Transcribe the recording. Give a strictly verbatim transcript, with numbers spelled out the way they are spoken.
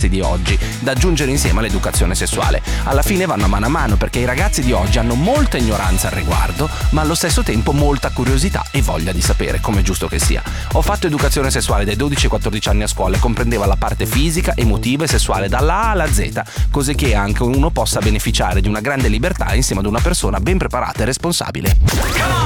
ragazzi di oggi, da aggiungere insieme all'educazione sessuale. Alla fine vanno a mano a mano, perché i ragazzi di oggi hanno molta ignoranza al riguardo, ma allo stesso tempo molta curiosità e voglia di sapere, come è giusto che sia. Ho fatto educazione sessuale dai dodici ai quattordici anni a scuola e comprendeva la parte fisica, emotiva e sessuale dalla A alla Z, così che anche uno possa beneficiare di una grande libertà insieme ad una persona ben preparata e responsabile.